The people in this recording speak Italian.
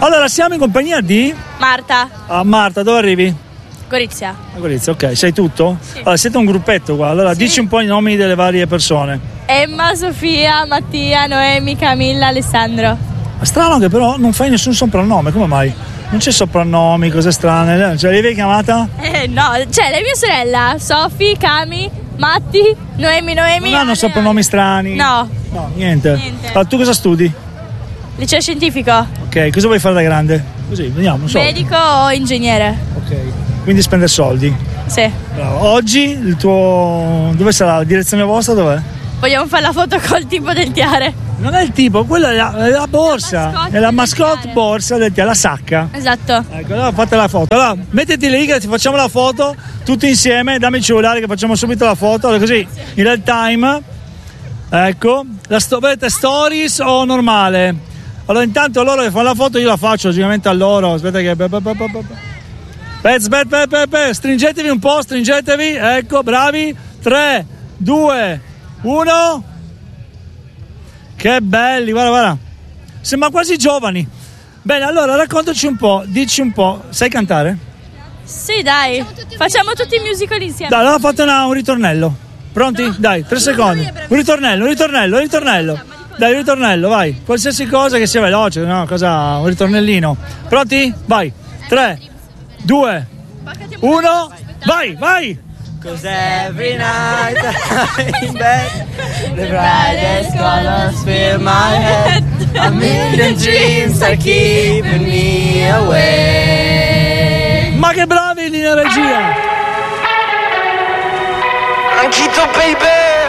Allora, siamo in compagnia di Marta. Marta, dove arrivi? Gorizia. A Gorizia, ok. Sai tutto? Sì. Allora, siete un gruppetto qua. Allora, Sì. dici un po' i nomi delle varie persone. Emma, Sofia, Mattia, Noemi, Camilla, Alessandro. Ma strano che però non fai nessun soprannome, come mai? Non c'è soprannomi, cose strane. Cioè, l'avevi chiamata? No, cioè la mia sorella, Sofi, Cami, Matti, Noemi. Non hanno Ale, soprannomi strani? No. No, niente. Niente. Allora, tu cosa studi? Liceo scientifico. Ok, cosa vuoi fare da grande? Così, vediamo, non so. Medico o ingegnere? Ok, quindi spendere soldi. Sì. Bravo. Oggi il tuo... Dove sarà? La direzione vostra dov'è? Vogliamo fare la foto col tipo del tiare. Non è il tipo, quella è la borsa. mascotte È la del mascotte tiare. borsa del tiare, la sacca. Esatto. Ecco, allora fate la foto. Allora, mettiti lì che ti facciamo la foto tutti insieme, dammi il cellulare che facciamo subito la foto, allora, così in real time. Ecco, vedete stories o normale? Allora intanto loro che fanno la foto io la faccio logicamente a loro. Aspetta che stringetevi un po', stringetevi. Ecco, bravi. 3, 2, 1. Che belli, guarda. Sembra quasi giovani. Bene, allora raccontaci un po', dici un po'. Sai cantare? Sì, dai. Facciamo tutti i musical insieme. Dai, allora fate un ritornello. Pronti? No. Dai, 3 secondi. Un ritornello. Dai, un ritornello, vai. Qualsiasi cosa che sia veloce, no? Un ritornellino. Pronti? Vai. 3, 2, 1, vai! Cause every night I'm in bed, the brightest colors fill my head. A million dreams are keeping me away. Ma che bravi in regia! Anchito baby!